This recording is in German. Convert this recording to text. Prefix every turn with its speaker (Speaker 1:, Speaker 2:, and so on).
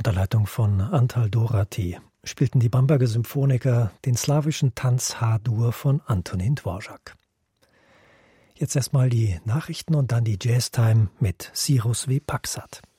Speaker 1: Unter Leitung von Antal Doráty spielten die Bamberger Symphoniker den slawischen Tanz H-Dur von Antonín Dvořák. Jetzt erstmal die Nachrichten und dann die Jazztime mit Cyrus W. Paxat.